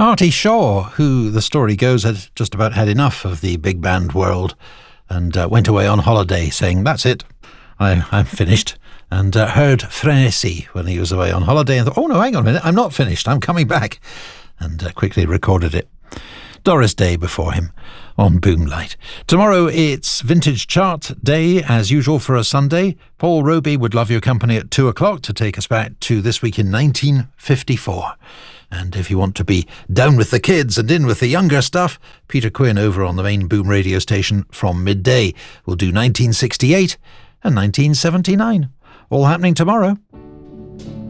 Artie Shaw, who the story goes had just about had enough of the big band world and went away on holiday saying, that's it, I'm finished. And heard Frénésie when he was away on holiday and thought, oh no, hang on a minute, I'm not finished, I'm coming back. And quickly recorded it. Doris Day before him on Boomlight. Tomorrow it's Vintage Chart Day, as usual for a Sunday. Paul Roby would love your company at 2 o'clock to take us back to this week in 1954. And if you want to be down with the kids and in with the younger stuff, Peter Quinn over on the main Boom radio station from midday will do 1968 and 1979. All happening tomorrow.